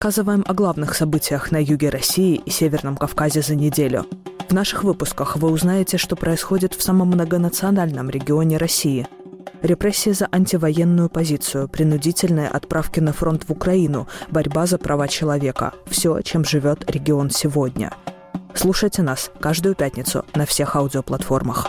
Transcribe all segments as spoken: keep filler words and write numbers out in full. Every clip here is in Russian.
Рассказываем о главных событиях на юге России и Северном Кавказе за неделю. В наших выпусках вы узнаете, что происходит в самом многонациональном регионе России. Репрессии за антивоенную позицию, принудительные отправки на фронт в Украину, борьба за права человека – все, чем живет регион сегодня. Слушайте нас каждую пятницу на всех аудиоплатформах.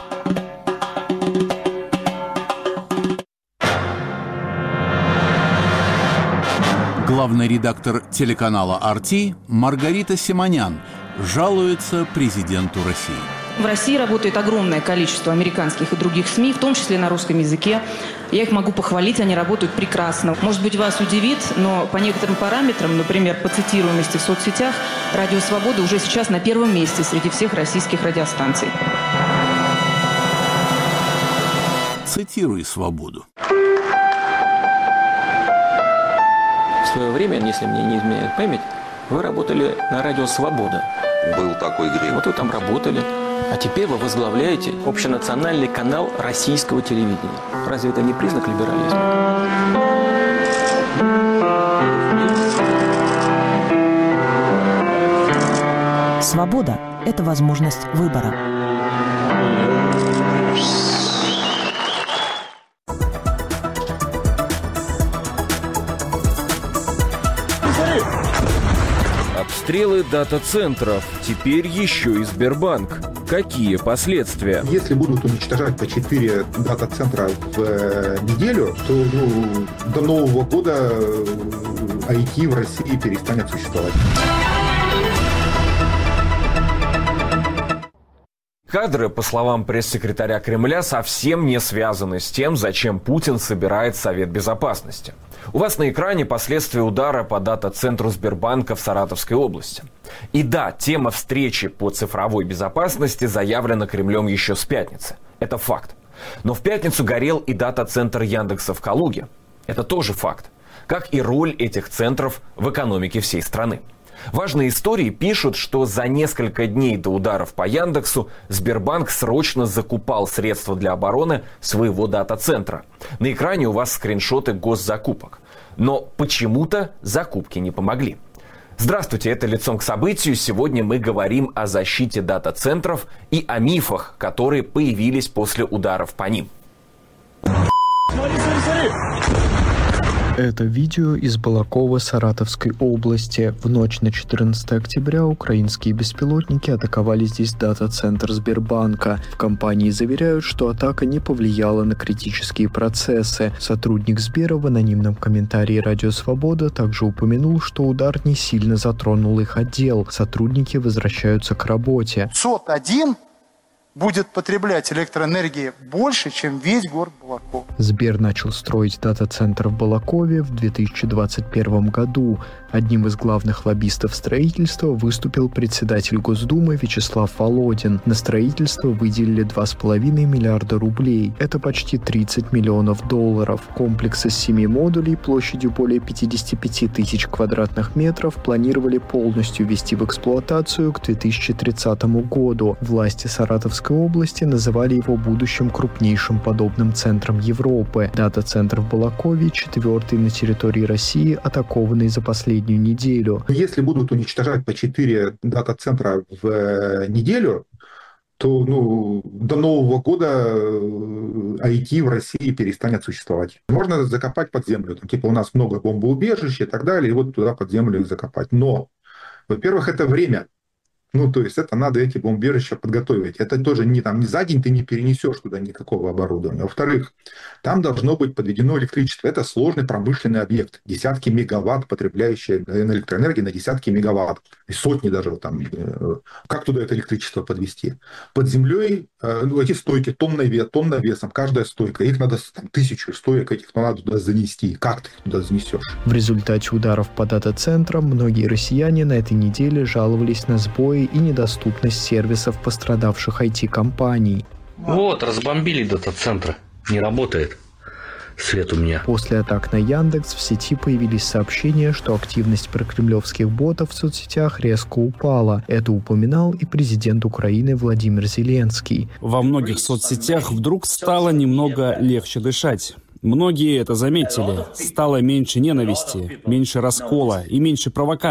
Главный редактор телеканала ар ти Маргарита Симонян жалуется президенту России. В России работает огромное количество американских и других СМИ, в том числе на русском языке. Я их могу похвалить, они работают прекрасно. Может быть, вас удивит, но по некоторым параметрам, например, по цитируемости в соцсетях, Радио Свобода уже сейчас на первом месте среди всех российских радиостанций. Цитируй свободу. В свое время, если мне не изменяет память, вы работали на Радио Свобода. Был такой грех. Вот вы там работали. А теперь вы возглавляете общенациональный канал российского телевидения. Разве это не признак либерализма? Свобода – это возможность выбора. Обстрелы дата-центров. Теперь еще и Сбербанк. Какие последствия? Если будут уничтожать по четыре дата-центра в э, неделю, то ну, до Нового года ай ти в России перестанет существовать. Кадры, по словам пресс-секретаря Кремля, совсем не связаны с тем, зачем Путин собирает Совет Безопасности. У вас на экране последствия удара по дата-центру Сбербанка в Саратовской области. И да, тема встречи по цифровой безопасности заявлена Кремлем еще с пятницы. Это факт. Но в пятницу горел и дата-центр Яндекса в Калуге. Это тоже факт. Как и роль этих центров в экономике всей страны. Важные истории пишут, что за несколько дней до ударов по Яндексу Сбербанк срочно закупал средства для обороны своего дата-центра. На экране у вас скриншоты госзакупок. Но почему-то закупки не помогли. Здравствуйте, это «Лицом к событию». Сегодня мы говорим о защите дата-центров и о мифах, которые появились после ударов по ним. Это видео из Балакова Саратовской области. В ночь на четырнадцатое октября украинские беспилотники атаковали здесь дата-центр Сбербанка. В компании заверяют, что атака не повлияла на критические процессы. Сотрудник Сбера в анонимном комментарии «Радио Свобода» также упомянул, что удар не сильно затронул их отдел. Сотрудники возвращаются к работе. СОТ один будет потреблять электроэнергии больше, чем весь город Балаков. Сбер начал строить дата-центр в Балакове в две тысячи двадцать первом году. Одним из главных лоббистов строительства выступил председатель Госдумы Вячеслав Володин. На строительство выделили два с половиной миллиарда рублей. Это почти тридцать миллионов долларов. Комплекс из семи модулей площадью более пятьдесят пять тысяч квадратных метров планировали полностью ввести в эксплуатацию к две тысячи тридцатому году. Власти Саратовской области называли его будущим крупнейшим подобным центром Европы. Дата-центр в Балакове четвертый на территории России, атакованный за последнюю неделю. Если будут уничтожать по четыре дата-центра в неделю, то ну, до Нового года ай ти в России перестанет существовать. Можно закопать под землю. Там, типа у нас много бомбоубежищ и так далее, и вот туда под землю их закопать. Но, во-первых, это время. Ну, то есть это надо эти бомбоубежища подготовить. Это тоже не, там, не за день ты не перенесешь туда никакого оборудования. Во-вторых, там должно быть подведено электричество. Это сложный промышленный объект. Десятки мегаватт, потребляющие электроэнергии на десятки мегаватт. И сотни даже. Там, как туда это электричество подвести? Под землей ну, эти стойки тонной, тонной весом, каждая стойка. Их надо там, тысячу стоек, этих надо туда занести. Как ты их туда занесешь? В результате ударов по дата-центрам многие россияне на этой неделе жаловались на сбои и недоступность сервисов пострадавших ай ти-компаний. Вот, разбомбили дата-центры. Не работает. Свет у меня. После атак на Яндекс в сети появились сообщения, что активность прокремлевских ботов в соцсетях резко упала. Это упоминал и президент Украины Владимир Зеленский. Во многих соцсетях вдруг стало немного легче дышать. Многие это заметили. Стало меньше ненависти, меньше раскола и меньше провокаций.